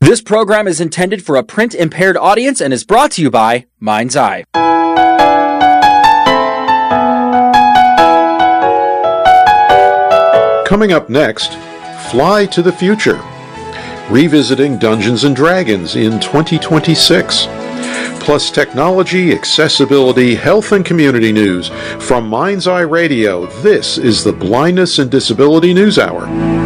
This program is intended for a print-impaired audience and is brought to you by Mind's Eye. Coming up next, Fly to the Future, revisiting Dungeons & Dragons in 2026. Plus technology, accessibility, health, and community news. From Mind's Eye Radio, this is the Blindness and Disability News Hour.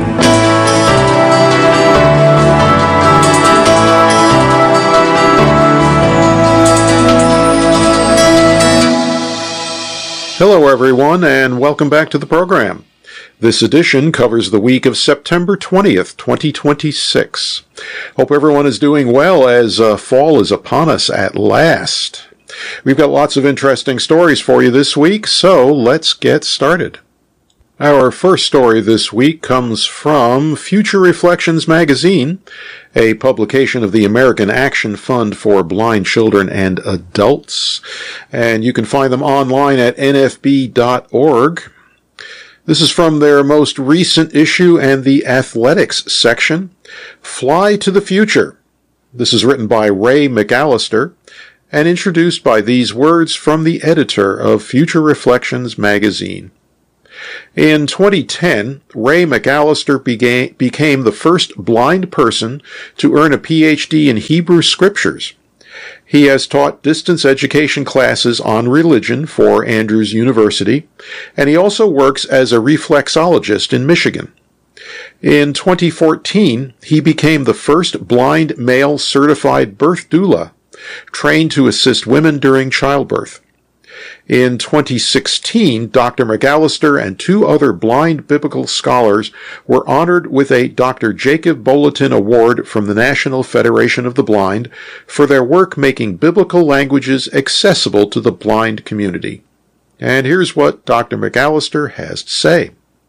Hello everyone, and welcome back to the program. This edition covers the week of September 20th, 2026. Hope everyone is doing well as fall is upon us at last. We've got lots of interesting stories for you this week, so let's get started. Our first story this week comes from Future Reflections magazine, a publication of the American Action Fund for Blind Children and Adults, and you can find them online at nfb.org. This is from their most recent issue and the athletics section, Fly to the Future. This is written by Ray McAllister and introduced by these words from the editor of Future Reflections magazine. In 2010, Ray McAllister became the first blind person to earn a PhD in Hebrew Scriptures. He has taught distance education classes on religion for Andrews University, and he also works as a reflexologist in Michigan. In 2014, he became the first blind male certified birth doula, trained to assist women during childbirth. In 2016, Dr. McAllister and two other blind biblical scholars were honored with a Dr. Jacob Bulletin Award from the National Federation of the Blind for their work making biblical languages accessible to the blind community. And here's what Dr. McAllister has to say.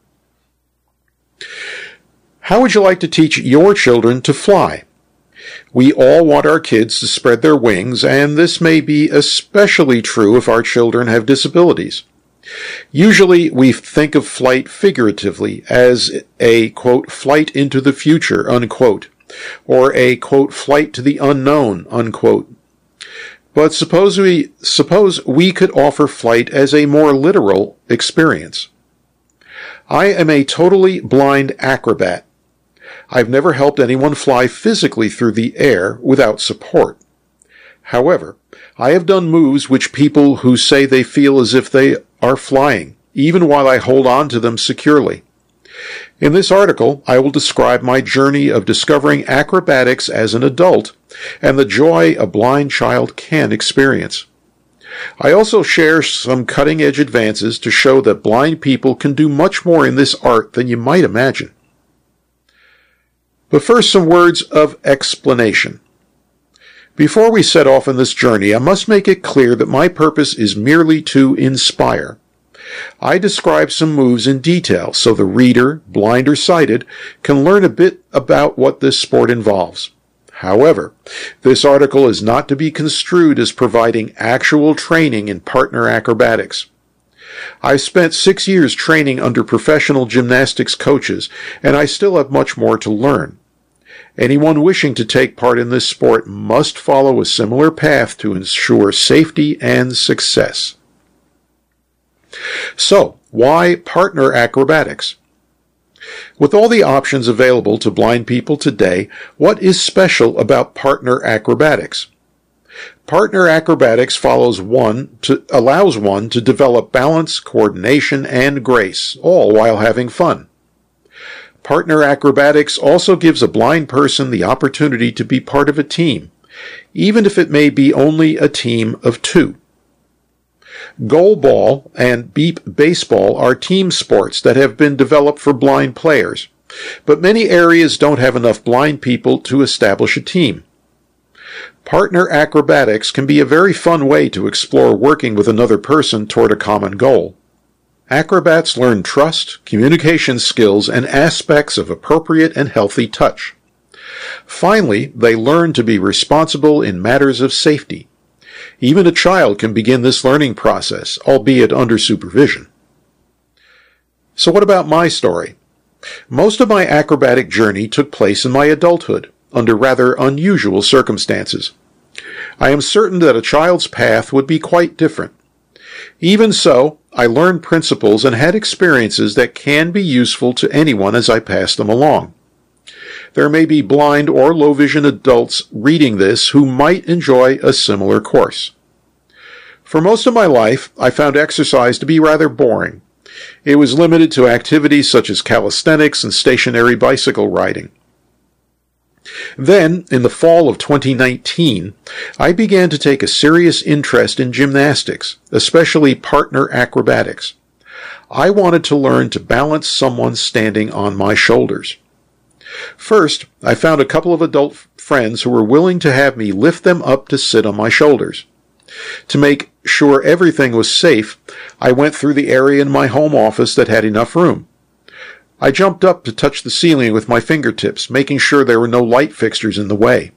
How would you like to teach your children to fly? We all want our kids to spread their wings, and this may be especially true if our children have disabilities. Usually we think of flight figuratively as a, quote, flight into the future, unquote, or a, quote, flight to the unknown, unquote. But suppose we could offer flight as a more literal experience. I am a totally blind acrobat. I've never helped anyone fly physically through the air without support. However, I have done moves which people who say they feel as if they are flying, even while I hold on to them securely. In this article, I will describe my journey of discovering acrobatics as an adult and the joy a blind child can experience. I also share some cutting-edge advances to show that blind people can do much more in this art than you might imagine. But first, some words of explanation. Before we set off on this journey, I must make it clear that my purpose is merely to inspire. I describe some moves in detail so the reader, blind or sighted, can learn a bit about what this sport involves. However, this article is not to be construed as providing actual training in partner acrobatics. I spent 6 years training under professional gymnastics coaches, and I still have much more to learn. Anyone wishing to take part in this sport must follow a similar path to ensure safety and success. So, why partner acrobatics? With all the options available to blind people today, what is special about partner acrobatics? Partner acrobatics allows one to develop balance, coordination, and grace, all while having fun. Partner acrobatics also gives a blind person the opportunity to be part of a team, even if it may be only a team of two. Goalball and beep baseball are team sports that have been developed for blind players, but many areas don't have enough blind people to establish a team. Partner acrobatics can be a very fun way to explore working with another person toward a common goal. Acrobats learn trust, communication skills, and aspects of appropriate and healthy touch. Finally, they learn to be responsible in matters of safety. Even a child can begin this learning process, albeit under supervision. So what about my story? Most of my acrobatic journey took place in my adulthood, under rather unusual circumstances. I am certain that a child's path would be quite different. Even so, I learned principles and had experiences that can be useful to anyone as I pass them along. There may be blind or low-vision adults reading this who might enjoy a similar course. For most of my life, I found exercise to be rather boring. It was limited to activities such as calisthenics and stationary bicycle riding. Then, in the fall of 2019, I began to take a serious interest in gymnastics, especially partner acrobatics. I wanted to learn to balance someone standing on my shoulders. First, I found a couple of adult friends who were willing to have me lift them up to sit on my shoulders. To make sure everything was safe, I went through the area in my home office that had enough room. I jumped up to touch the ceiling with my fingertips, making sure there were no light fixtures in the way.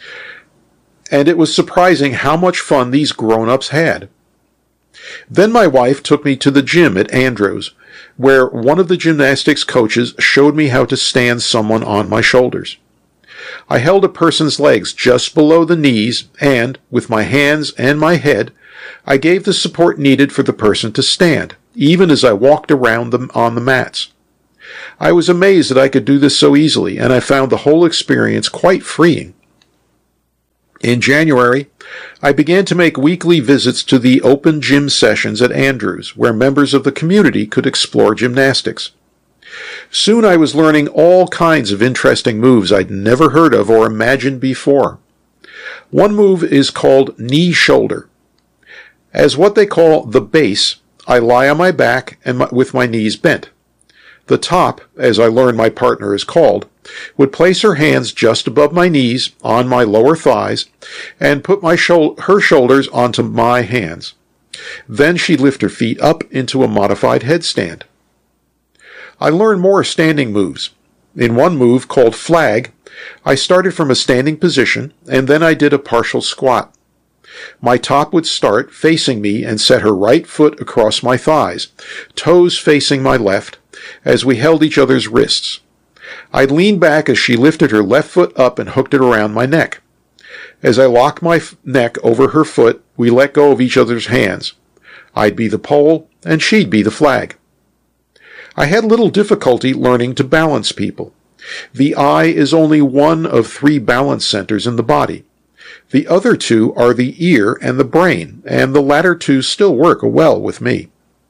And it was surprising how much fun these grown-ups had. Then my wife took me to the gym at Andrews, where one of the gymnastics coaches showed me how to stand someone on my shoulders. I held a person's legs just below the knees and, with my hands and my head, I gave the support needed for the person to stand, even as I walked around them on the mats. I was amazed that I could do this so easily, and I found the whole experience quite freeing. In January, I began to make weekly visits to the open gym sessions at Andrews, where members of the community could explore gymnastics. Soon I was learning all kinds of interesting moves I'd never heard of or imagined before. One move is called knee shoulder. As what they call the base, I lie on my back and with my knees bent. The top, as I learned my partner is called, would place her hands just above my knees on my lower thighs and put her shoulders onto my hands. Then she'd lift her feet up into a modified headstand. I learned more standing moves. In one move called flag, I started from a standing position and then I did a partial squat. My top would start facing me and set her right foot across my thighs, toes facing my left, as we held each other's wrists. I'd lean back as she lifted her left foot up and hooked it around my neck. As I locked my neck over her foot, we let go of each other's hands. I'd be the pole, and she'd be the flag. I had little difficulty learning to balance people. The eye is only one of 3 balance centers in the body. The other 2 are the ear and the brain, and the latter 2 still work well with me.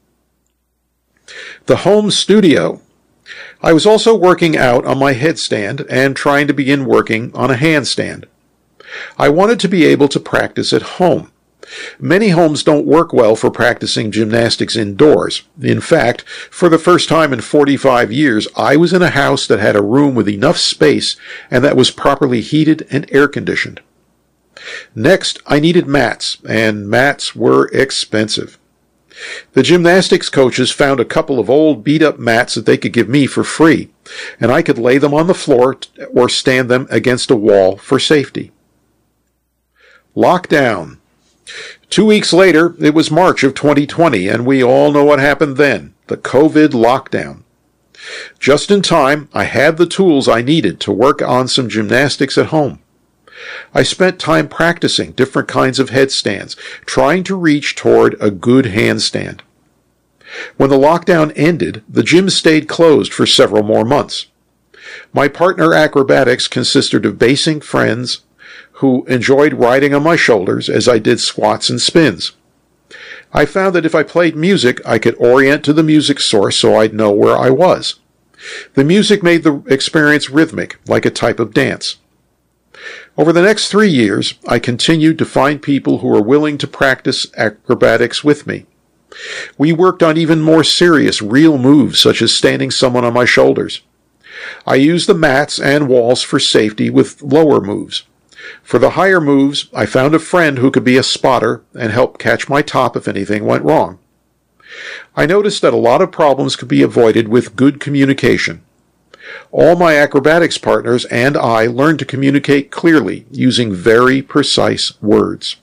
The home studio. I was also working out on my headstand and trying to begin working on a handstand. I wanted to be able to practice at home. Many homes don't work well for practicing gymnastics indoors. In fact, for the first time in 45 years, I was in a house that had a room with enough space and that was properly heated and air-conditioned. Next, I needed mats, and mats were expensive. The gymnastics coaches found a couple of old beat-up mats that they could give me for free, and I could lay them on the floor or stand them against a wall for safety. Lockdown. 2 weeks later, it was March of 2020, and we all know what happened then, the COVID lockdown. Just in time, I had the tools I needed to work on some gymnastics at home. I spent time practicing different kinds of headstands, trying to reach toward a good handstand. When the lockdown ended, the gym stayed closed for several more months. My partner acrobatics consisted of basing friends who enjoyed riding on my shoulders as I did squats and spins. I found that if I played music, I could orient to the music source so I'd know where I was. The music made the experience rhythmic, like a type of dance. Over the next 3 years, I continued to find people who were willing to practice acrobatics with me. We worked on even more serious, real moves, such as standing someone on my shoulders. I used the mats and walls for safety with lower moves. For the higher moves, I found a friend who could be a spotter and help catch my top if anything went wrong. I noticed that a lot of problems could be avoided with good communication. All my acrobatics partners and I learned to communicate clearly using very precise words.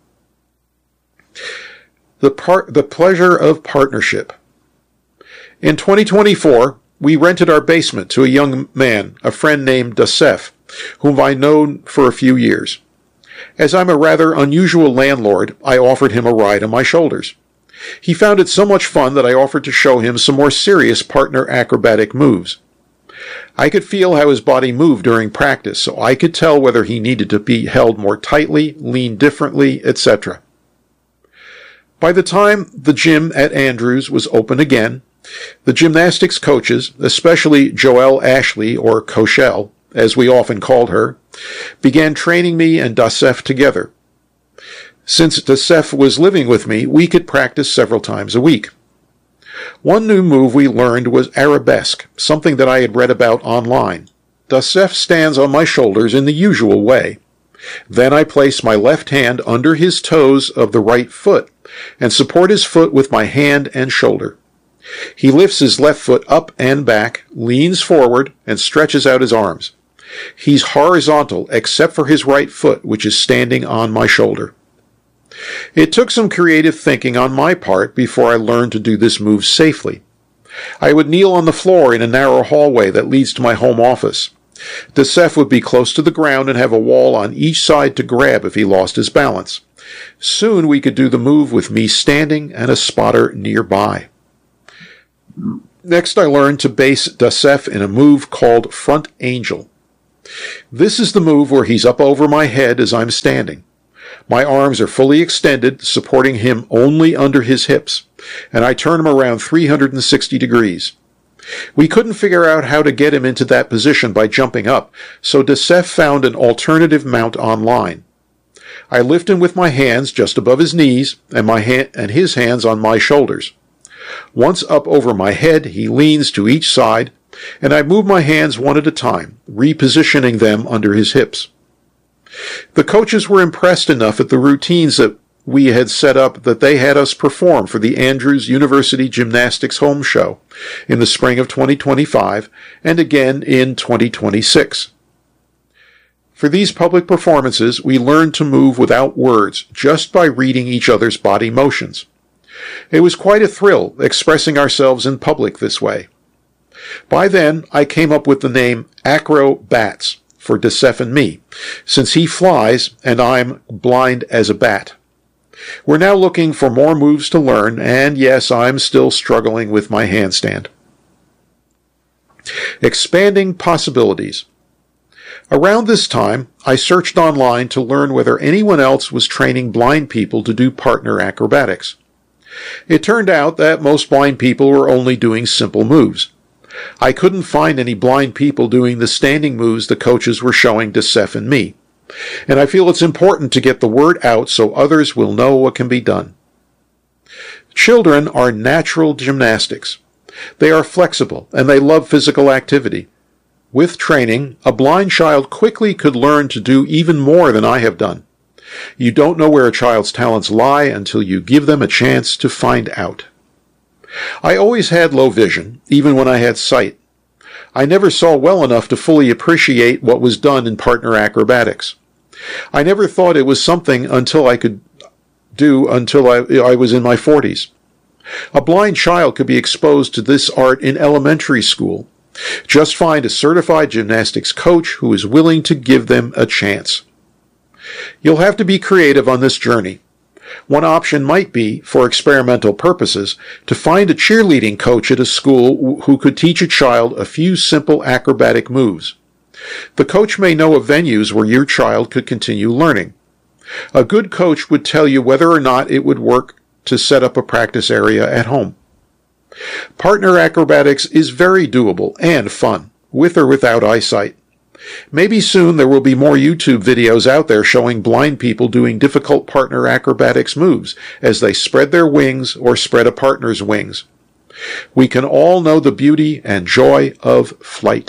The pleasure of partnership. In 2024, we rented our basement to a young man, a friend named Dasef, whom I'd known for a few years. As I'm a rather unusual landlord, I offered him a ride on my shoulders. He found it so much fun that I offered to show him some more serious partner acrobatic moves. I could feel how his body moved during practice, so I could tell whether he needed to be held more tightly, lean differently, etc. By the time the gym at Andrews was open again, the gymnastics coaches, especially Joelle Ashley, or Cochelle, as we often called her, began training me and Dasef together. Since Dasef was living with me, we could practice several times a week. One new move we learned was arabesque, something that I had read about online. Dasef stands on my shoulders in the usual way. Then I place my left hand under his toes of the right foot and support his foot with my hand and shoulder. He lifts his left foot up and back, leans forward, and stretches out his arms. He's horizontal except for his right foot, which is standing on my shoulder. It took some creative thinking on my part before I learned to do this move safely. I would kneel on the floor in a narrow hallway that leads to my home office. Dasef would be close to the ground and have a wall on each side to grab if he lost his balance. Soon we could do the move with me standing and a spotter nearby. Next I learned to base Dasef in a move called Front Angel. This is the move where he's up over my head as I'm standing. My arms are fully extended, supporting him only under his hips, and I turn him around 360 degrees. We couldn't figure out how to get him into that position by jumping up, so Dasef found an alternative mount online. I lift him with my hands just above his knees and his hands on my shoulders. Once up over my head, he leans to each side, and I move my hands one at a time, repositioning them under his hips. The coaches were impressed enough at the routines that we had set up that they had us perform for the Andrews University Gymnastics Home Show in the spring of 2025 and again in 2026. For these public performances, we learned to move without words, just by reading each other's body motions. It was quite a thrill expressing ourselves in public this way. By then, I came up with the name Acro-Bats for Dasef and me, since he flies and I'm blind as a bat. We're now looking for more moves to learn, and yes, I'm still struggling with my handstand. Expanding possibilities. Around this time, I searched online to learn whether anyone else was training blind people to do partner acrobatics. It turned out that most blind people were only doing simple moves. I couldn't find any blind people doing the standing moves the coaches were showing Dasef and me, and I feel it's important to get the word out so others will know what can be done. Children are natural gymnastics. They are flexible, and they love physical activity. With training, a blind child quickly could learn to do even more than I have done. You don't know where a child's talents lie until you give them a chance to find out. I always had low vision, even when I had sight. I never saw well enough to fully appreciate what was done in partner acrobatics. I never thought it was something I could do until I was in my 40s. A blind child could be exposed to this art in elementary school. Just find a certified gymnastics coach who is willing to give them a chance. You'll have to be creative on this journey. One option might be, for experimental purposes, to find a cheerleading coach at a school who could teach a child a few simple acrobatic moves. The coach may know of venues where your child could continue learning. A good coach would tell you whether or not it would work to set up a practice area at home. Partner acrobatics is very doable and fun, with or without eyesight. Maybe soon there will be more YouTube videos out there showing blind people doing difficult partner acrobatics moves as they spread their wings or spread a partner's wings. We can all know the beauty and joy of flight.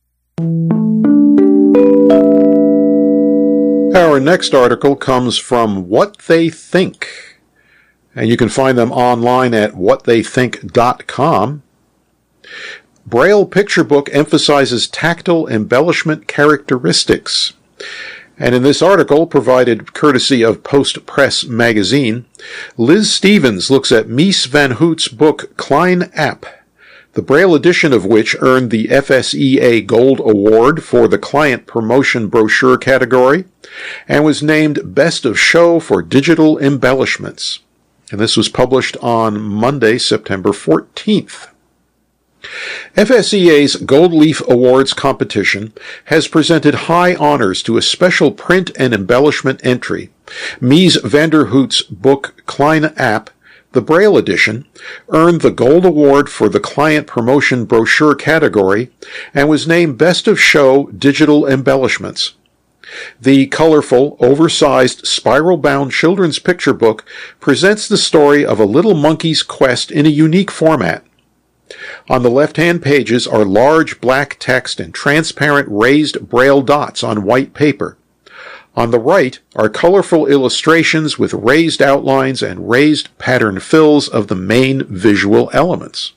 Our next article comes from What They Think, and you can find them online at whattheythink.com. Braille picture book emphasizes tactile embellishment characteristics. And in this article, provided courtesy of Post Press magazine, Liz Stevens looks at Mies van Hout's book Klein App, the Braille edition of which earned the FSEA Gold Award for the Client Promotion Brochure category and was named Best of Show for Digital Embellishments. And this was published on Monday, September 14th. FSEA's Gold Leaf Awards competition has presented high honors to a special print and embellishment entry. Mies van der Hout's book Kleine App, the Braille edition, earned the Gold Award for the Client Promotion Brochure category and was named Best of Show Digital Embellishments. The colorful, oversized, spiral-bound children's picture book presents the story of a little monkey's quest in a unique format. On the left-hand pages are large black text and transparent raised Braille dots on white paper. On the right are colorful illustrations with raised outlines and raised pattern fills of the main visual elements.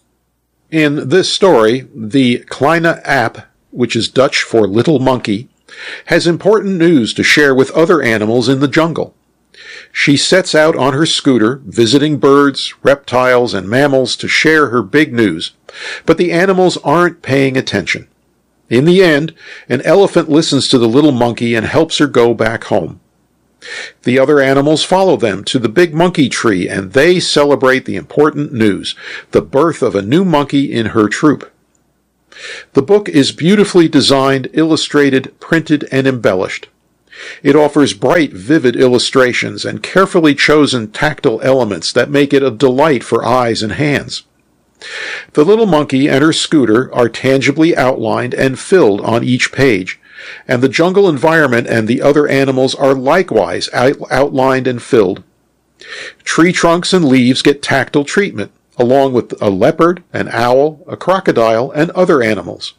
In this story, the Kleine App, which is Dutch for little monkey, has important news to share with other animals in the jungle. She sets out on her scooter, visiting birds, reptiles, and mammals to share her big news, but the animals aren't paying attention. In the end, an elephant listens to the little monkey and helps her go back home. The other animals follow them to the big monkey tree, and they celebrate the important news, the birth of a new monkey in her troop. The book is beautifully designed, illustrated, printed, and embellished. It offers bright, vivid illustrations and carefully chosen tactile elements that make it a delight for eyes and hands. The little monkey and her scooter are tangibly outlined and filled on each page, and the jungle environment and the other animals are likewise outlined and filled. Tree trunks and leaves get tactile treatment, along with a leopard, an owl, a crocodile, and other animals.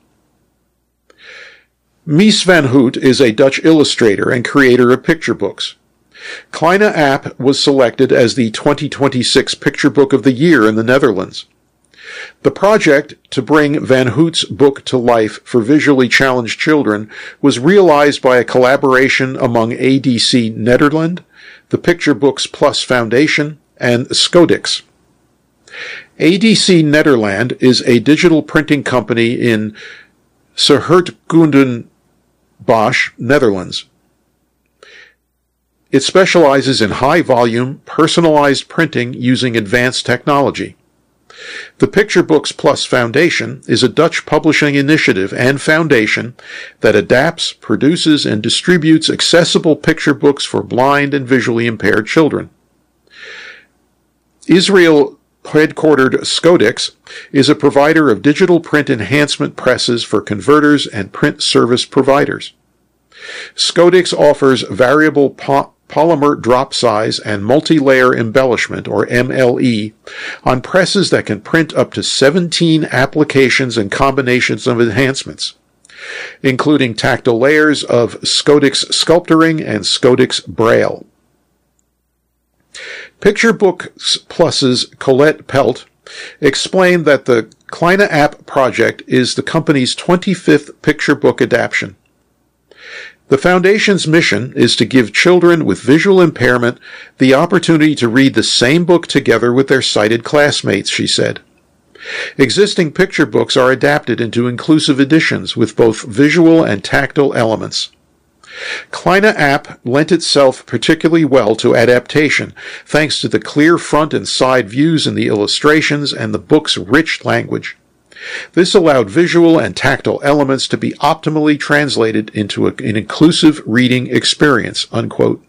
Mies van Hout is a Dutch illustrator and creator of picture books. Kleine App was selected as the 2026 Picture Book of the Year in the Netherlands. The project to bring Van Hout's book to life for visually challenged children was realized by a collaboration among ADC Nederland, the Picture Books Plus Foundation, and Scodix. ADC Nederland is a digital printing company in 's-Hertogenbosch, Netherlands. It specializes in high-volume, personalized printing using advanced technology. The Picture Books Plus Foundation is a Dutch publishing initiative and foundation that adapts, produces, and distributes accessible picture books for blind and visually impaired children. Israel-headquartered Scodix is a provider of digital print enhancement presses for converters and print service providers. Scodix offers variable polymer drop size and multi-layer embellishment, or MLE, on presses that can print up to 17 applications and combinations of enhancements, including tactile layers of Scodix Sculpturing and Scodix Braille. Picture Books Plus's Colette Pelt explained that the Kleine App project is the company's 25th picture book adaptation. The Foundation's mission is to give children with visual impairment the opportunity to read the same book together with their sighted classmates, she said. Existing picture books are adapted into inclusive editions with both visual and tactile elements. Kleine App lent itself particularly well to adaptation, thanks to the clear front and side views in the illustrations and the book's rich language. This allowed visual and tactile elements to be optimally translated into an inclusive reading experience, unquote.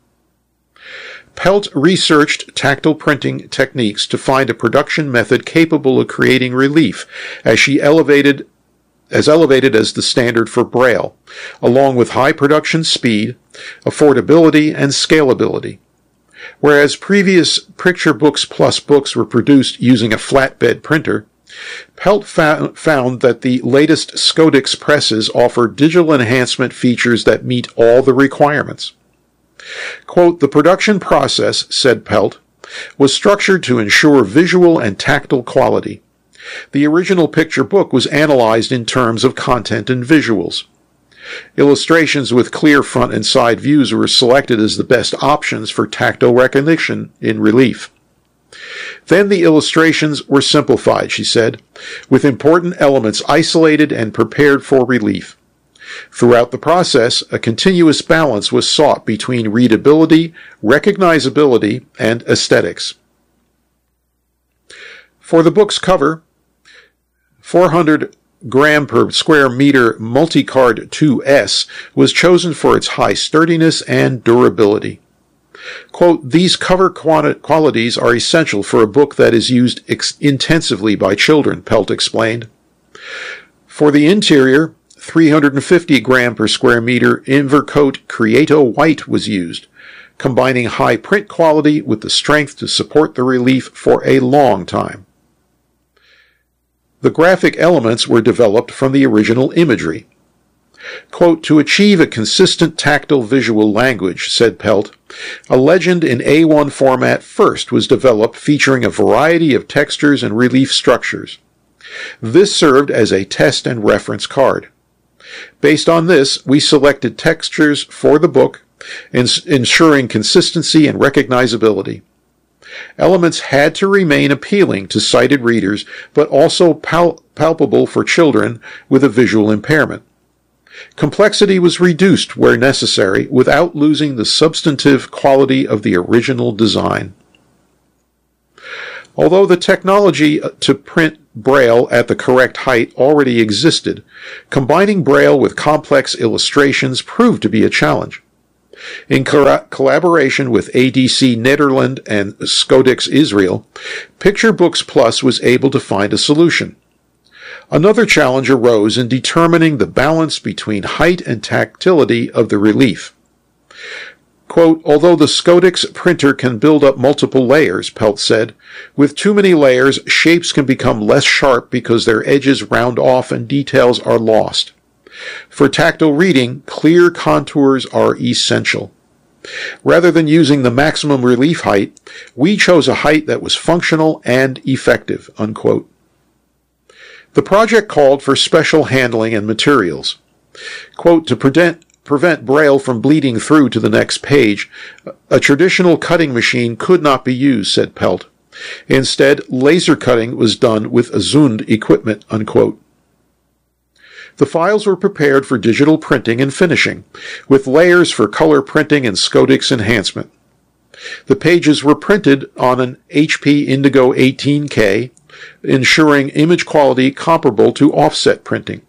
Pelt researched tactile printing techniques to find a production method capable of creating relief, as elevated as the standard for Braille, along with high production speed, affordability, and scalability. Whereas previous Picture Books Plus books were produced using a flatbed printer, Pelt found that the latest Scodix presses offer digital enhancement features that meet all the requirements. Quote, "The production process," said Pelt, "was structured to ensure visual and tactile quality. The original picture book was analyzed in terms of content and visuals. Illustrations with clear front and side views were selected as the best options for tactile recognition in relief. Then the illustrations were simplified, she said, with important elements isolated and prepared for relief. Throughout the process, a continuous balance was sought between readability, recognizability, and aesthetics. For the book's cover, 400 gram per square meter Multicard 2S was chosen for its high sturdiness and durability. Quote, these cover qualities are essential for a book that is used intensively by children, Pelt explained. For the interior, 350 gram per square meter Invercote Creato White was used, combining high print quality with the strength to support the relief for a long time. The graphic elements were developed from the original imagery. Quote, to achieve a consistent tactile visual language, said Pelt, a legend in A1 format first was developed featuring a variety of textures and relief structures. This served as a test and reference card. Based on this, we selected textures for the book, ensuring consistency and recognizability. Elements had to remain appealing to sighted readers, but also palpable for children with a visual impairment. Complexity was reduced where necessary without losing the substantive quality of the original design. Although the technology to print Braille at the correct height already existed, combining Braille with complex illustrations proved to be a challenge. In collaboration with ADC Nederland and Scodix Israel, Picture Books Plus was able to find a solution. Another challenge arose in determining the balance between height and tactility of the relief. Quote, although the Scodix printer can build up multiple layers, Pelt said, with too many layers, shapes can become less sharp because their edges round off and details are lost. For tactile reading, clear contours are essential. Rather than using the maximum relief height, we chose a height that was functional and effective, unquote. The project called for special handling and materials. Quote, to prevent Braille from bleeding through to the next page, a traditional cutting machine could not be used, said Pelt. Instead, laser cutting was done with Zund equipment, unquote. The files were prepared for digital printing and finishing, with layers for color printing and Scodix enhancement. The pages were printed on an HP Indigo 18K, ensuring image quality comparable to offset printing.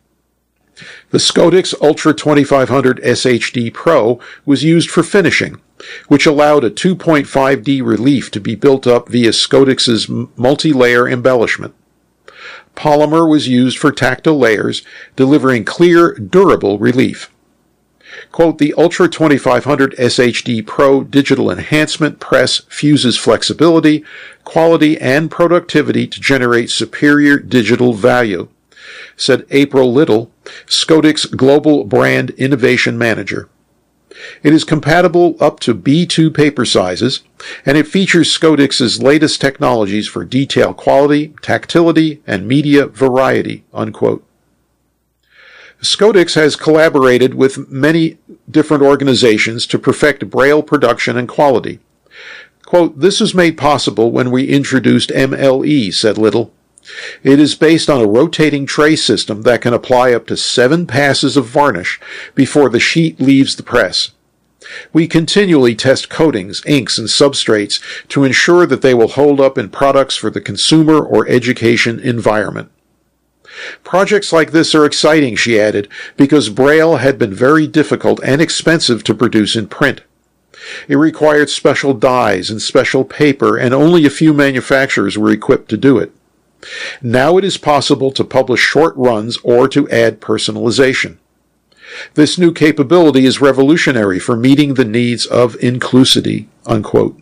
The Scodix Ultra 2500 SHD Pro was used for finishing, which allowed a 2.5D relief to be built up via Scodix's multi-layer embellishment. Polymer was used for tactile layers, delivering clear, durable relief. Quote, the Ultra 2500 SHD Pro digital enhancement press fuses flexibility, quality, and productivity to generate superior digital value, said April Little, Scodix Global Brand Innovation Manager. It is compatible up to B2 paper sizes, and it features Scodix's latest technologies for detail quality, tactility, and media variety, unquote. Scodix has collaborated with many different organizations to perfect Braille production and quality. Quote, this was made possible when we introduced MLE, said Little. It is based on a rotating tray system that can apply up to 7 passes of varnish before the sheet leaves the press. We continually test coatings, inks, and substrates to ensure that they will hold up in products for the consumer or education environment. Projects like this are exciting, she added, because Braille had been very difficult and expensive to produce in print. It required special dyes and special paper, and only a few manufacturers were equipped to do it. Now it is possible to publish short runs or to add personalization. This new capability is revolutionary for meeting the needs of inclusivity, unquote.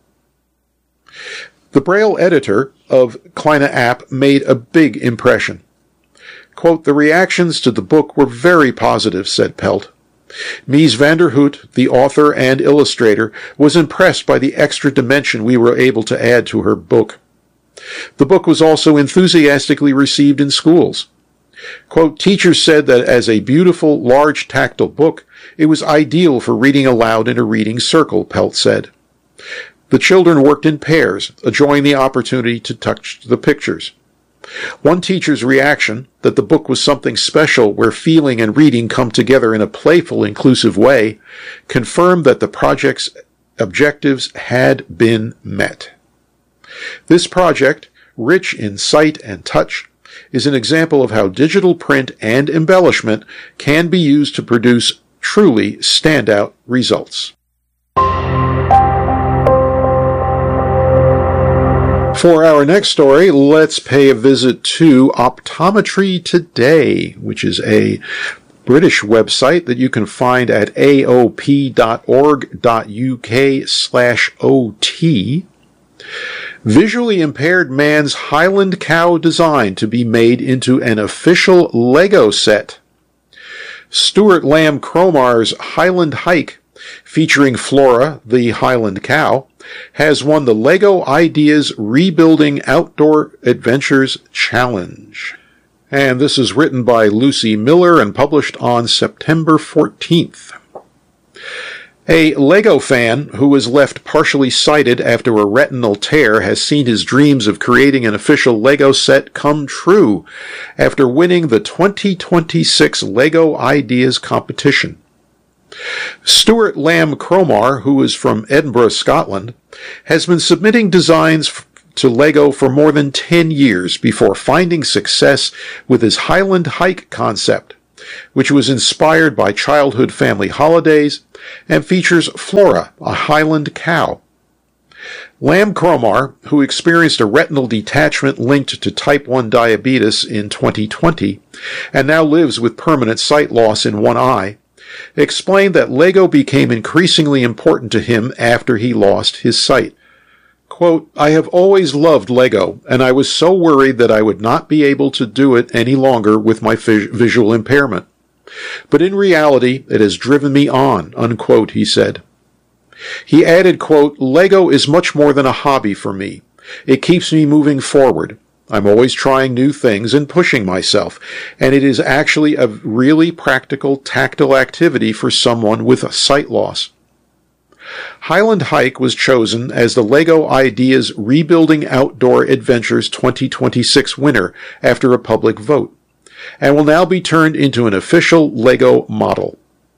The Braille editor of Kleine App made a big impression. Quote, the reactions to the book were very positive, said Pelt. Mies van der Hout, the author and illustrator, was impressed by the extra dimension we were able to add to her book. The book was also enthusiastically received in schools. Quote, teachers said that as a beautiful, large, tactile book, it was ideal for reading aloud in a reading circle, Pelt said. The children worked in pairs, enjoying the opportunity to touch the pictures. One teacher's reaction, that the book was something special where feeling and reading come together in a playful, inclusive way, confirmed that the project's objectives had been met. This project, rich in sight and touch, is an example of how digital print and embellishment can be used to produce truly standout results. For our next story, let's pay a visit to Optometry Today, which is a British website that you can find at aop.org.uk/OT. Visually impaired man's Highland cow design to be made into an official Lego set. Stuart Lamb Cromar's Highland Hike, featuring Flora, the Highland cow, has won the LEGO Ideas Rebuilding Outdoor Adventures Challenge. And this is written by Lucy Miller and published on September 14th. A LEGO fan who was left partially sighted after a retinal tear has seen his dreams of creating an official LEGO set come true after winning the 2026 LEGO Ideas competition. Stuart Lamb Cromar, who is from Edinburgh, Scotland, has been submitting designs to LEGO for more than 10 years before finding success with his Highland Hike concept, which was inspired by childhood family holidays and features Flora, a Highland cow. Lamb Cromar, who experienced a retinal detachment linked to type 1 diabetes in 2020 and now lives with permanent sight loss in one eye, explained that LEGO became increasingly important to him after he lost his sight. Quote, "I have always loved LEGO, and I was so worried that I would not be able to do it any longer with my visual impairment. But in reality, it has driven me on," unquote, he said. He added, quote, "LEGO is much more than a hobby for me. It keeps me moving forward. I'm always trying new things and pushing myself, and it is actually a really practical, tactile activity for someone with a sight loss." Highland Hike was chosen as the LEGO Ideas Rebuilding Outdoor Adventures 2026 winner after a public vote, and will now be turned into an official LEGO model.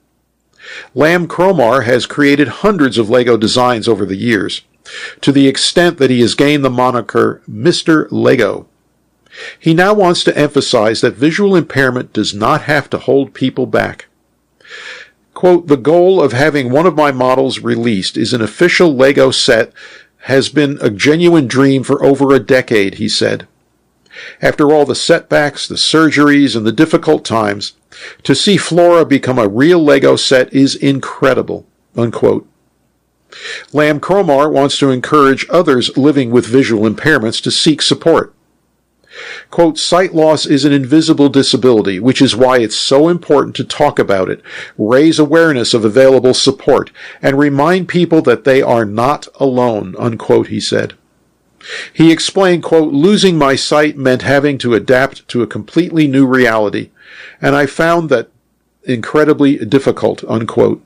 Lamb Cromar has created hundreds of LEGO designs over the years, to the extent that he has gained the moniker Mr. LEGO. He now wants to emphasize that visual impairment does not have to hold people back. Quote, "The goal of having one of my models released is an official LEGO set has been a genuine dream for over a decade," he said. "After all the setbacks, the surgeries, and the difficult times, to see Flora become a real LEGO set is incredible," unquote. Lamb Cromar wants to encourage others living with visual impairments to seek support. Quote, "Sight loss is an invisible disability, which is why it's so important to talk about it, raise awareness of available support, and remind people that they are not alone," unquote, he said. He explained, quote, "Losing my sight meant having to adapt to a completely new reality, and I found that incredibly difficult," unquote.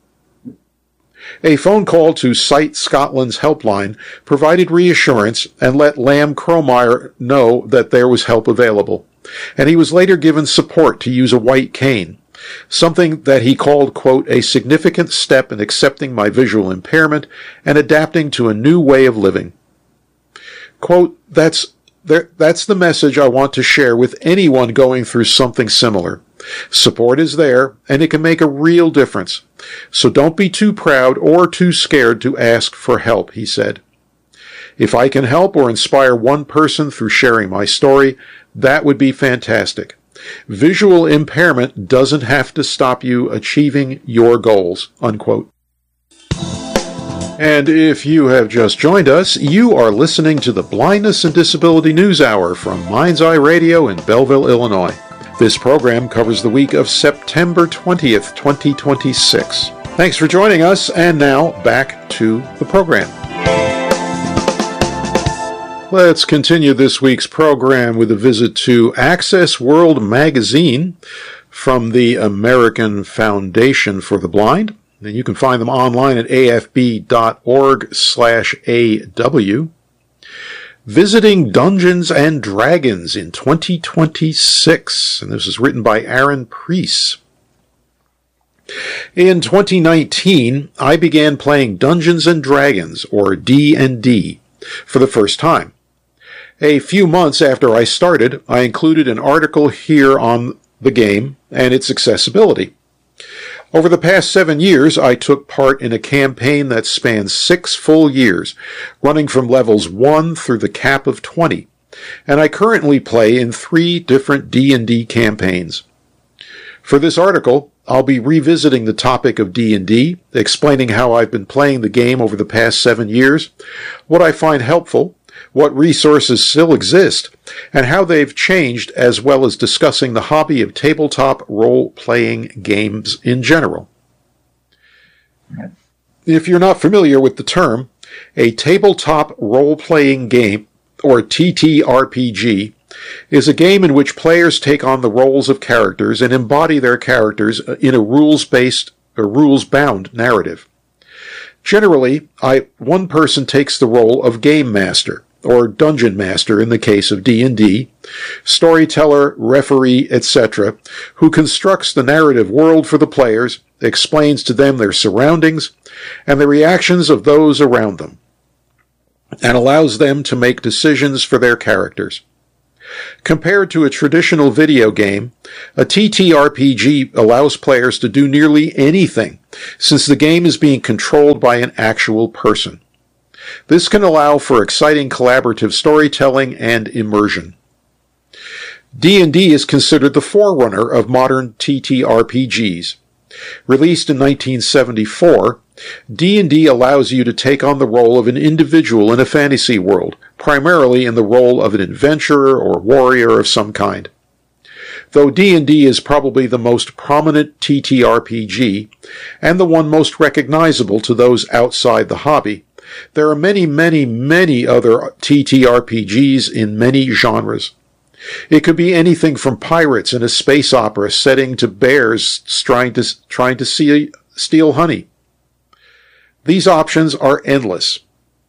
A phone call to Sight Scotland's helpline provided reassurance and let Lamb Cromar know that there was help available, and he was later given support to use a white cane, something that he called, quote, "a significant step in accepting my visual impairment and adapting to a new way of living." Quote, that's the message I want to share with anyone going through something similar. Support is there, and it can make a real difference. So don't be too proud or too scared to ask for help, he said. If I can help or inspire one person through sharing my story, that would be fantastic. Visual impairment doesn't have to stop you achieving your goals, unquote. And if you have just joined us, you are listening to the Blindness and Disability News Hour from Mind's Eye Radio in Belleville, Illinois. This program covers the week of September 20th, 2026. Thanks for joining us, and now back to the program. Let's continue this week's program with a visit to Access World magazine from the American Foundation for the Blind. and you can find them online at afb.org/aw. Visiting Dungeons and Dragons in 2026, and this is written by Aaron Preece. In 2019, I began playing Dungeons and Dragons, or D&D, for the first time. A few months after I started, I included an article here on the game and its accessibility. Over the past 7 years, I took part in a campaign that spans 6 full years, running from levels 1 through the cap of 20, and I currently play in 3 different D&D campaigns. For this article, I'll be revisiting the topic of D&D, explaining how I've been playing the game over the past 7 years, what I find helpful, what resources still exist, and how they've changed, as well as discussing the hobby of tabletop role-playing games in general. If you're not familiar with the term, a tabletop role-playing game, or TTRPG, is a game in which players take on the roles of characters and embody their characters in a rules-based or rules-bound narrative. Generally, one person takes the role of game master, or dungeon master in the case of D&D, storyteller, referee, etc., who constructs the narrative world for the players, explains to them their surroundings and the reactions of those around them, and allows them to make decisions for their characters. Compared to a traditional video game, a TTRPG allows players to do nearly anything, since the game is being controlled by an actual person. This can allow for exciting collaborative storytelling and immersion. D&D is considered the forerunner of modern TTRPGs. Released in 1974, D&D allows you to take on the role of an individual in a fantasy world, primarily in the role of an adventurer or warrior of some kind. Though D&D is probably the most prominent TTRPG, and the one most recognizable to those outside the hobby, there are many, many, many other TTRPGs in many genres. It could be anything from pirates in a space opera setting to bears trying to steal honey. These options are endless.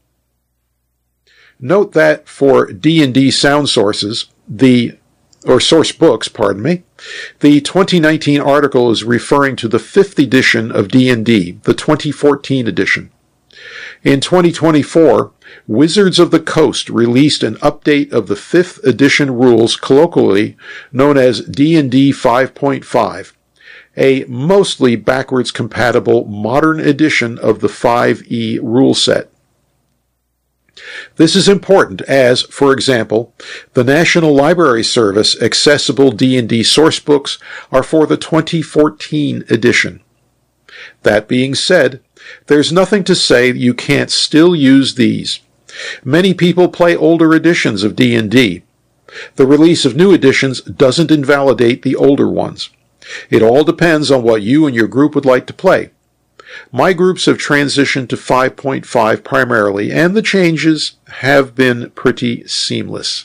Note that for D&D sound sources, source books, the 2019 article is referring to the 5th edition of D&D, the 2014 edition. In 2024, Wizards of the Coast released an update of the 5th edition rules, colloquially known as D&D 5.5, a mostly backwards compatible modern edition of the 5e rule set. This is important as, for example, the National Library Service accessible D&D source books are for the 2014 edition. That being said, there's nothing to say you can't still use these. Many people play older editions of D&D. The release of new editions doesn't invalidate the older ones. It all depends on what you and your group would like to play. My groups have transitioned to 5.5 primarily, and the changes have been pretty seamless.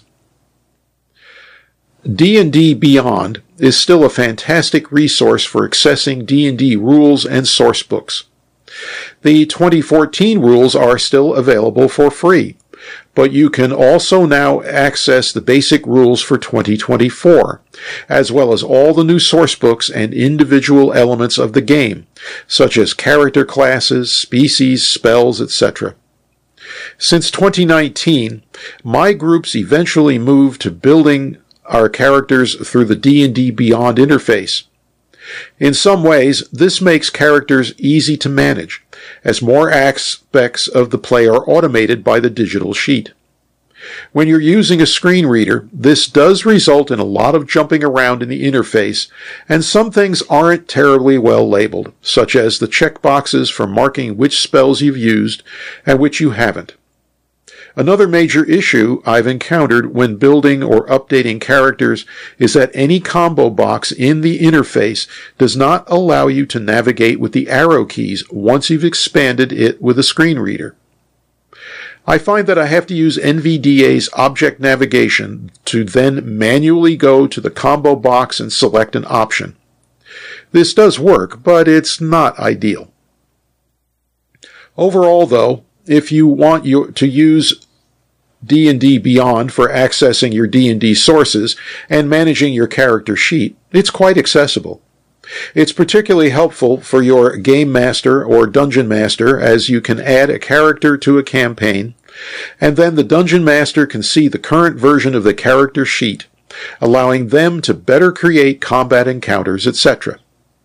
D&D Beyond is still a fantastic resource for accessing D&D rules and source books. The 2014 rules are still available for free, but you can also now access the basic rules for 2024, as well as all the new source books and individual elements of the game, such as character classes, species, spells, etc. Since 2019, my groups eventually moved to building our characters through the D&D Beyond interface. In some ways, this makes characters easy to manage, as more aspects of the play are automated by the digital sheet. When you're using a screen reader, this does result in a lot of jumping around in the interface, and some things aren't terribly well labeled, such as the checkboxes for marking which spells you've used and which you haven't. Another major issue I've encountered when building or updating characters is that any combo box in the interface does not allow you to navigate with the arrow keys once you've expanded it with a screen reader. I find that I have to use NVDA's object navigation to then manually go to the combo box and select an option. This does work, but it's not ideal. Overall, though, if you want to use D&D Beyond for accessing your D&D sources and managing your character sheet, it's quite accessible. It's particularly helpful for your game master or dungeon master, as you can add a character to a campaign, and then the dungeon master can see the current version of the character sheet, allowing them to better create combat encounters, etc.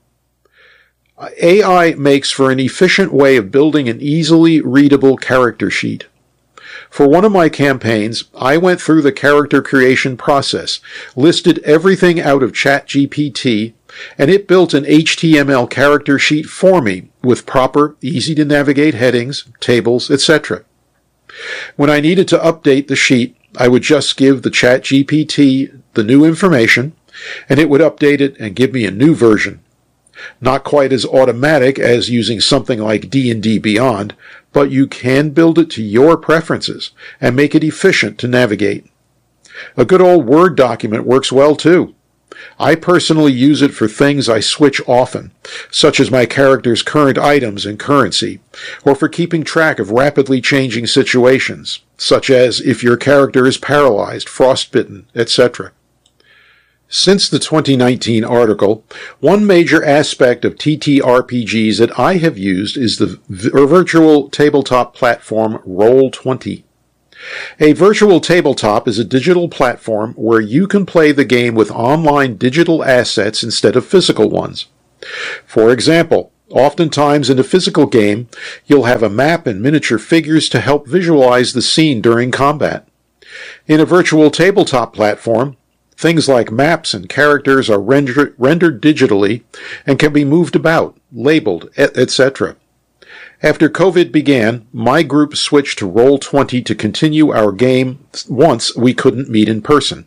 AI makes for an efficient way of building an easily readable character sheet. For one of my campaigns, I went through the character creation process, listed everything out of ChatGPT, and it built an HTML character sheet for me with proper, easy-to-navigate headings, tables, etc. When I needed to update the sheet, I would just give the ChatGPT the new information, and it would update it and give me a new version. Not quite as automatic as using something like D&D Beyond, but you can build it to your preferences and make it efficient to navigate. A good old Word document works well too. I personally use it for things I switch often, such as my character's current items and currency, or for keeping track of rapidly changing situations, such as if your character is paralyzed, frostbitten, etc. Since the 2019 article, one major aspect of TTRPGs that I have used is the virtual tabletop platform Roll20. A virtual tabletop is a digital platform where you can play the game with online digital assets instead of physical ones. For example, oftentimes in a physical game, you'll have a map and miniature figures to help visualize the scene during combat. In a virtual tabletop platform, things like maps and characters are rendered digitally and can be moved about, labeled, etc. After COVID began, my group switched to Roll20 to continue our game once we couldn't meet in person.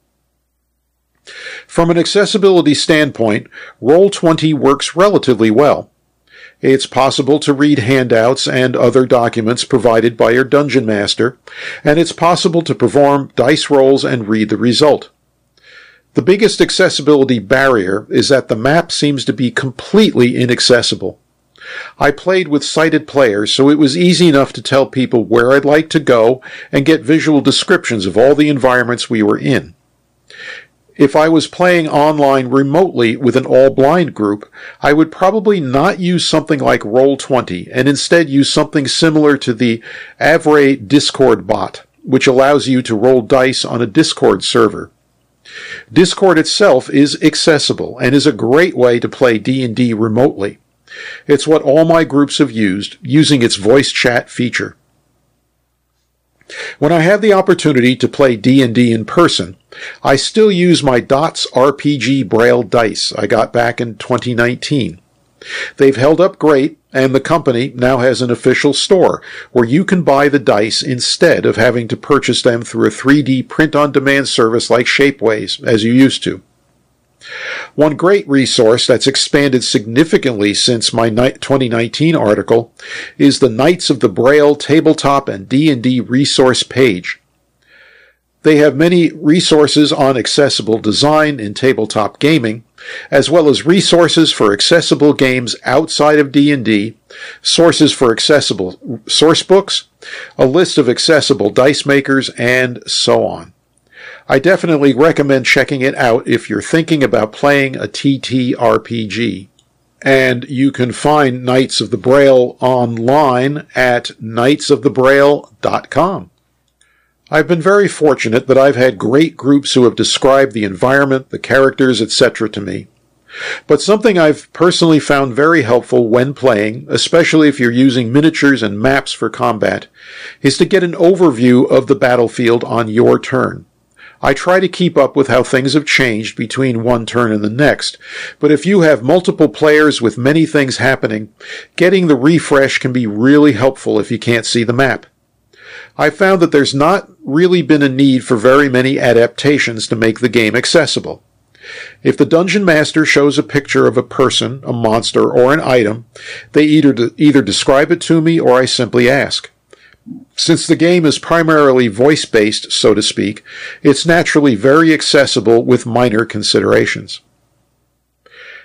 From an accessibility standpoint, Roll20 works relatively well. It's possible to read handouts and other documents provided by your dungeon master, and it's possible to perform dice rolls and read the result. The biggest accessibility barrier is that the map seems to be completely inaccessible. I played with sighted players, so it was easy enough to tell people where I'd like to go and get visual descriptions of all the environments we were in. If I was playing online remotely with an all-blind group, I would probably not use something like Roll20 and instead use something similar to the Avray Discord bot, which allows you to roll dice on a Discord server. Discord itself is accessible and is a great way to play D&D remotely. It's what all my groups have used, using its voice chat feature. When I have the opportunity to play D&D in person, I still use my Dots RPG Braille dice I got back in 2019. They've held up great, and the company now has an official store where you can buy the dice instead of having to purchase them through a 3D print-on-demand service like Shapeways, as you used to. One great resource that's expanded significantly since my 2019 article is the Knights of the Braille tabletop and D&D resource page. They have many resources on accessible design in tabletop gaming, as well as resources for accessible games outside of D&D, sources for accessible sourcebooks, a list of accessible dice makers, and so on. I definitely recommend checking it out if you're thinking about playing a TTRPG. And you can find Knights of the Braille online at knightsofthebraille.com. I've been very fortunate that I've had great groups who have described the environment, the characters, etc. to me. But something I've personally found very helpful when playing, especially if you're using miniatures and maps for combat, is to get an overview of the battlefield on your turn. I try to keep up with how things have changed between one turn and the next, but if you have multiple players with many things happening, getting the refresh can be really helpful if you can't see the map. I found that there's not really been a need for very many adaptations to make the game accessible. If the Dungeon Master shows a picture of a person, a monster, or an item, they either describe it to me or I simply ask. Since the game is primarily voice-based, so to speak, it's naturally very accessible with minor considerations.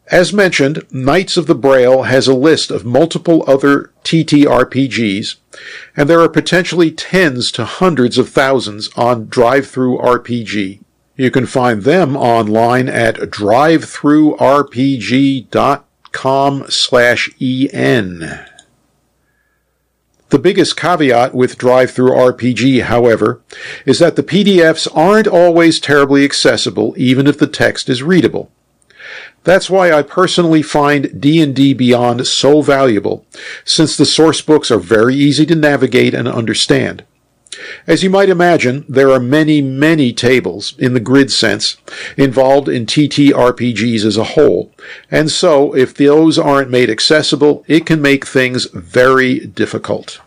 As mentioned, Knights of the Braille has a list of multiple other TTRPGs, and there are potentially tens to hundreds of thousands on DriveThruRPG. You can find them online at drivethrurpg.com/en. The biggest caveat with DriveThruRPG, however, is that the PDFs aren't always terribly accessible even if the text is readable. That's why I personally find D&D Beyond so valuable, since the source books are very easy to navigate and understand. As you might imagine, there are many, many tables, in the grid sense, involved in TTRPGs as a whole, and so if those aren't made accessible, it can make things very difficult.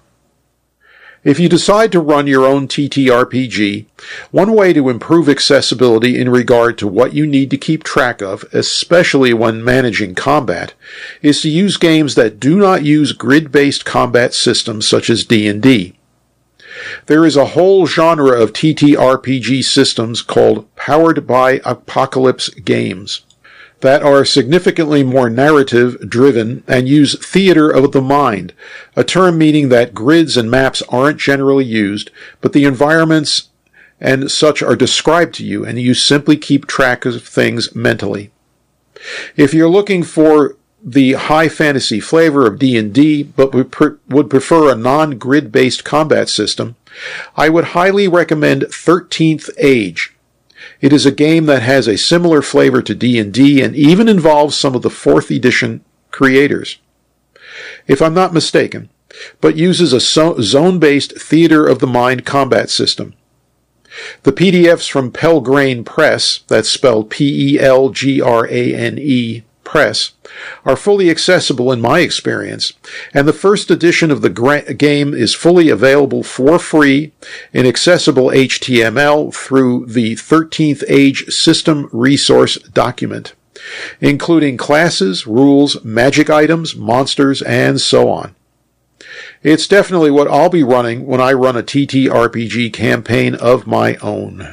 If you decide to run your own TTRPG, one way to improve accessibility in regard to what you need to keep track of, especially when managing combat, is to use games that do not use grid-based combat systems such as D&D. There is a whole genre of TTRPG systems called Powered by Apocalypse games that are significantly more narrative-driven and use theater of the mind, a term meaning that grids and maps aren't generally used, but the environments and such are described to you, and you simply keep track of things mentally. If you're looking for the high fantasy flavor of D&D, but would prefer a non-grid-based combat system, I would highly recommend 13th Age. It is a game that has a similar flavor to D&D and even involves some of the 4th edition creators, if I'm not mistaken, but uses a zone-based theater of the mind combat system. The PDFs from Pelgrane Press, that's spelled Pelgrane Press, are fully accessible in my experience, and the first edition of the game is fully available for free in accessible HTML through the 13th Age System Resource document, including classes, rules, magic items, monsters, and so on. It's definitely what I'll be running when I run a TTRPG campaign of my own.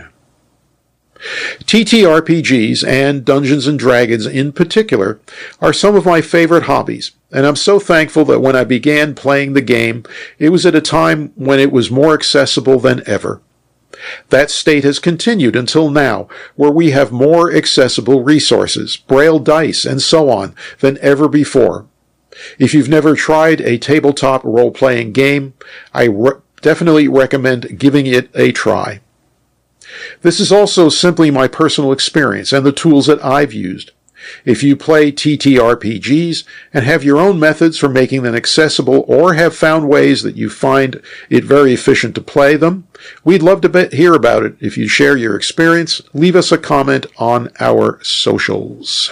TTRPGs, and Dungeons & Dragons in particular, are some of my favorite hobbies, and I'm so thankful that when I began playing the game, it was at a time when it was more accessible than ever. That state has continued until now, where we have more accessible resources, Braille dice, and so on, than ever before. If you've never tried a tabletop role-playing game, I definitely recommend giving it a try. This is also simply my personal experience and the tools that I've used. If you play TTRPGs and have your own methods for making them accessible or have found ways that you find it very efficient to play them, we'd love to hear about it. If you share your experience, leave us a comment on our socials.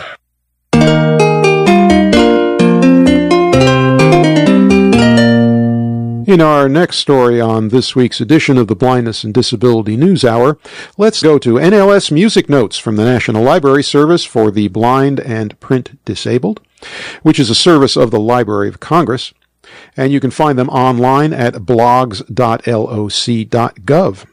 In our next story on this week's edition of the Blindness and Disability News Hour, let's go to NLS Music Notes from the National Library Service for the Blind and Print Disabled, which is a service of the Library of Congress, and you can find them online at blogs.loc.gov.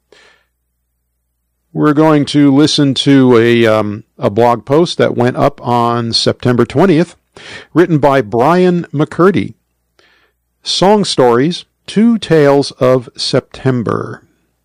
We're going to listen to a blog post that went up on September 20th, written by Brian McCurdy. Song Stories, Two Tales of September.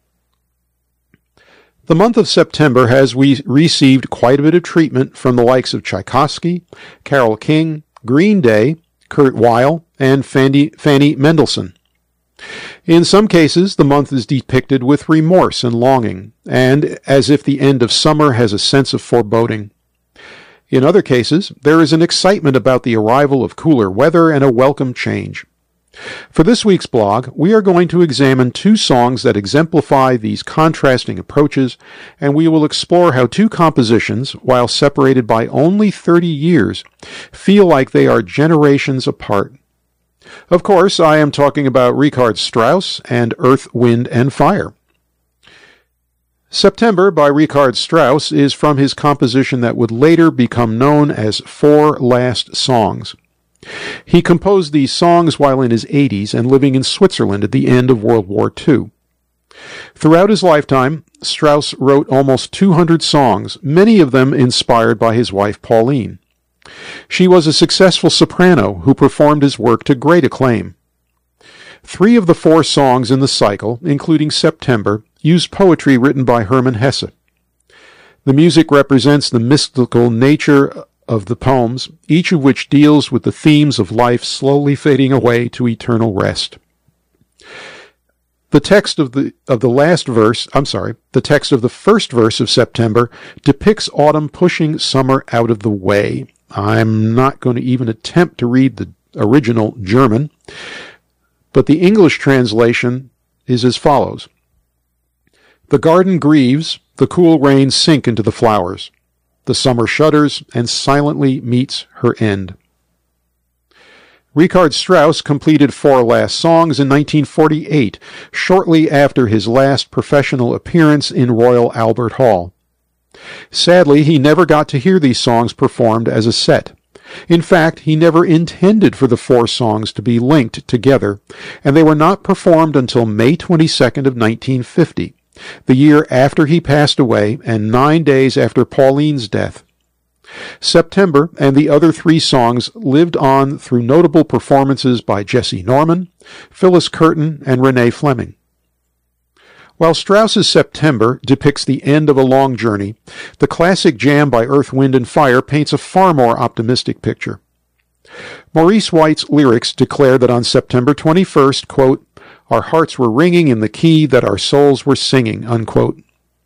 The month of September has received quite a bit of treatment from the likes of Tchaikovsky, Carole King, Green Day, Kurt Weill, and Fanny Mendelssohn. In some cases, the month is depicted with remorse and longing, and as if the end of summer has a sense of foreboding. In other cases, there is an excitement about the arrival of cooler weather and a welcome change. For this week's blog, we are going to examine two songs that exemplify these contrasting approaches, and we will explore how two compositions, while separated by only 30 years, feel like they are generations apart. Of course, I am talking about Richard Strauss and Earth, Wind, and Fire. September by Richard Strauss is from his composition that would later become known as Four Last Songs. He composed these songs while in his 80s and living in Switzerland at the end of World War II. Throughout his lifetime, Strauss wrote almost 200 songs, many of them inspired by his wife Pauline. She was a successful soprano who performed his work to great acclaim. 3 of the 4 songs in the cycle, including September, used poetry written by Hermann Hesse. The music represents the mystical nature of the poems, each of which deals with the themes of life slowly fading away to eternal rest. The text of the text of the first verse of September depicts autumn pushing summer out of the way. I'm not going to even attempt to read the original German, but the English translation is as follows. The garden grieves, the cool rains sink into the flowers. The summer shudders and silently meets her end. Richard Strauss completed 4 last songs in 1948, shortly after his last professional appearance in Royal Albert Hall. Sadly, he never got to hear these songs performed as a set. In fact, he never intended for the 4 songs to be linked together, and they were not performed until May 22nd of 1950, the year after he passed away and 9 days after Pauline's death. September and the other 3 songs lived on through notable performances by Jesse Norman, Phyllis Curtin, and Renee Fleming. While Strauss's September depicts the end of a long journey, the classic jam by Earth, Wind and Fire paints a far more optimistic picture. Maurice White's lyrics declare that on September 21st, quote, our hearts were ringing in the key that our souls were singing, unquote.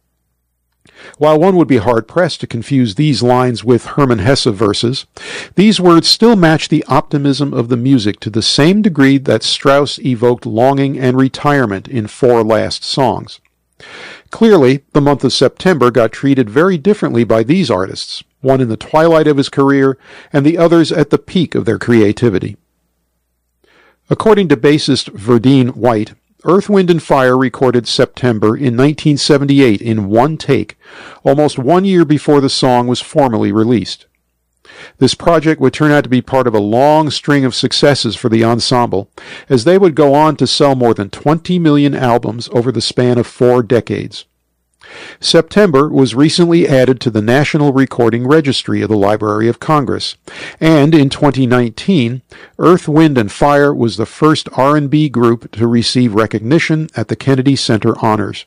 While one would be hard-pressed to confuse these lines with Hermann Hesse verses, these words still match the optimism of the music to the same degree that Strauss evoked longing and retirement in 4 last songs. Clearly, the month of September got treated very differently by these artists, one in the twilight of his career and the others at the peak of their creativity. According to bassist Verdine White, Earth, Wind and Fire recorded September in 1978 in 1 take, almost 1 year before the song was formally released. This project would turn out to be part of a long string of successes for the ensemble, as they would go on to sell more than 20 million albums over the span of 4 decades. September was recently added to the National Recording Registry of the Library of Congress, and in 2019, Earth, Wind and Fire was the first R&B group to receive recognition at the Kennedy Center Honors.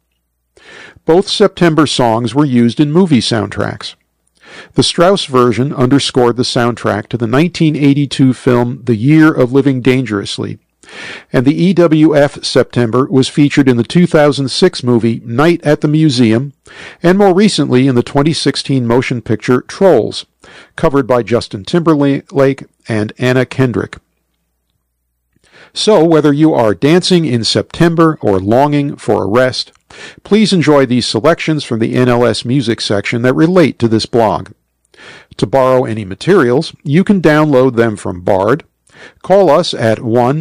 Both September songs were used in movie soundtracks. The Strauss version underscored the soundtrack to the 1982 film The Year of Living Dangerously, and the EWF September was featured in the 2006 movie Night at the Museum, and more recently in the 2016 motion picture Trolls, covered by Justin Timberlake and Anna Kendrick. So, whether you are dancing in September or longing for a rest, please enjoy these selections from the NLS Music section that relate to this blog. To borrow any materials, you can download them from Bard. Call us at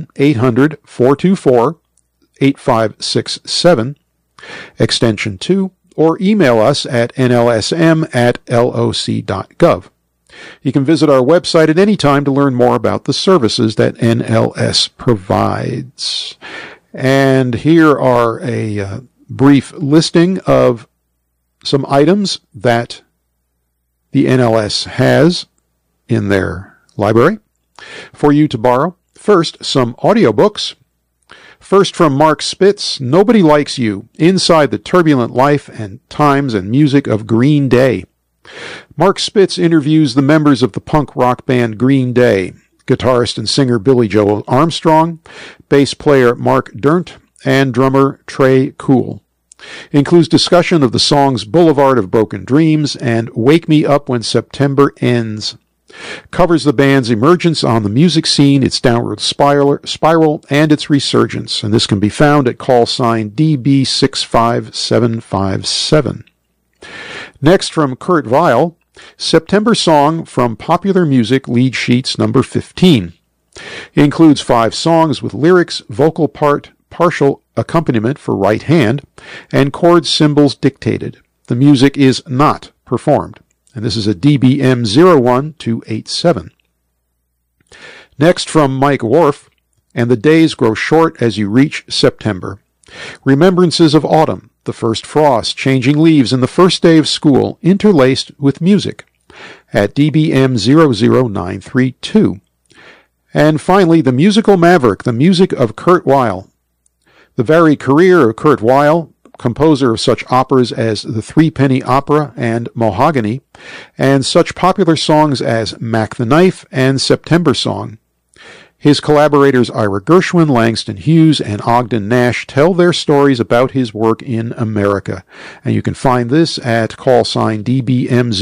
1-800-424-8567, extension 2, or email us at nlsm@loc.gov. You can visit our website at any time to learn more about the services that NLS provides. And here are a brief listing of some items that the NLS has in their library for you to borrow. First, some audiobooks. First, from Mark Spitz, Nobody Likes You, Inside the Turbulent Life and Times and Music of Green Day. Mark Spitz interviews the members of the punk rock band Green Day, guitarist and singer Billy Joe Armstrong, bass player Mark Dirnt, and drummer Trey Cool. It includes discussion of the songs Boulevard of Broken Dreams and Wake Me Up When September Ends. Covers the band's emergence on the music scene, its downward spiral, and its resurgence. And this can be found at call sign DB65757. Next, from Kurt Weill, September Song from Popular Music Lead Sheets number 15. It includes 5 songs with lyrics, vocal part, partial accompaniment for right hand, and chord symbols dictated. The music is not performed. And this is a DBM 01287. Next, from Mike Worf, And the Days Grow Short as You Reach September. Remembrances of autumn, the first frost, changing leaves, and the first day of school, interlaced with music. at DBM 00932. And finally, The Musical Maverick, the music of Kurt Weill. The varied career of Kurt Weill, composer of such operas as The Threepenny Opera and Mahogany, and such popular songs as Mac the Knife and September Song. His collaborators Ira Gershwin, Langston Hughes, and Ogden Nash tell their stories about his work in America. And you can find this at callsign DBM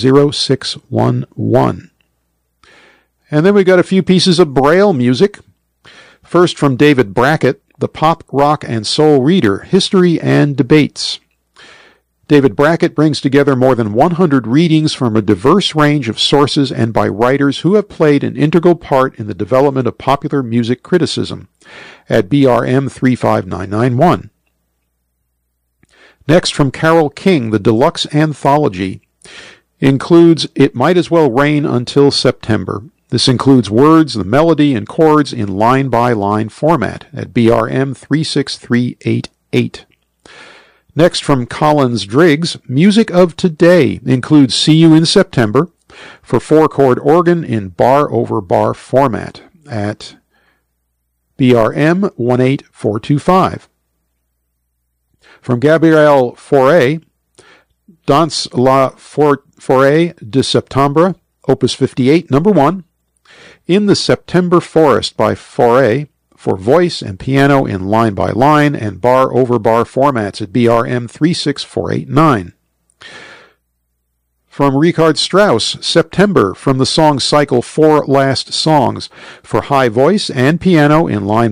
00611. And then we got a few pieces of Braille music. First from David Brackett, The Pop, Rock, and Soul Reader, History and Debates. David Brackett brings together more than 100 readings from a diverse range of sources and by writers who have played an integral part in the development of popular music criticism at BRM 35991. Next, from Carole King, the deluxe anthology includes It Might As Well Rain Until September. This includes words, the melody, and chords in line-by-line format at BRM 36388. Next, from Collins Driggs, Music of Today includes See You in September for 4-chord organ in bar-over-bar format at BRM 18425. From Gabrielle Fauré, Dans la Forêt de Septembre, Opus 58, number 1, In the September Forest by Fauré, for voice and piano in line-by-line and bar-over-bar formats at BRM 36489. From Richard Strauss, September, from the song cycle 4 Last Songs, for high voice and piano in line